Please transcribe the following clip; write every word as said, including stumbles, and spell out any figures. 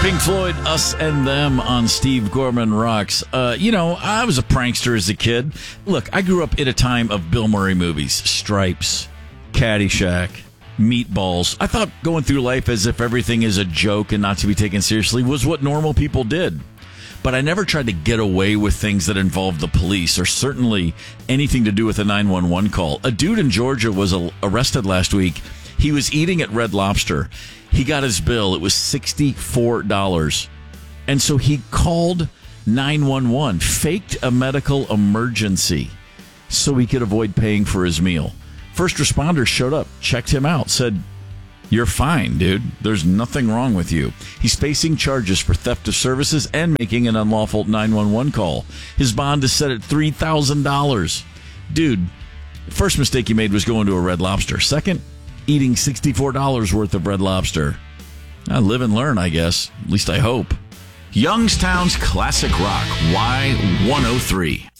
Pink Floyd, Us and Them on Steve Gorman Rocks. Uh, you know, I was a prankster as a kid. Look, I grew up in a time of Bill Murray movies, Stripes, Caddyshack, Meatballs. I thought going through life as if everything is a joke and not to be taken seriously was what normal people did. But I never tried to get away with things that involved the police or certainly anything to do with a nine one one call. A dude in Georgia was arrested last week. He was eating at Red Lobster. He got his bill. It was sixty-four dollars. And so he called nine one one, faked a medical emergency so he could avoid paying for his meal. First responders showed up, checked him out, said, "You're fine, dude. There's nothing wrong with you." He's facing charges for theft of services and making an unlawful nine one one call. His bond is set at three thousand dollars. Dude, the first mistake he made was going to a Red Lobster. Second, eating sixty-four dollars worth of Red Lobster. I live and learn, I guess. At least I hope. Youngstown's Classic Rock, Y one oh three.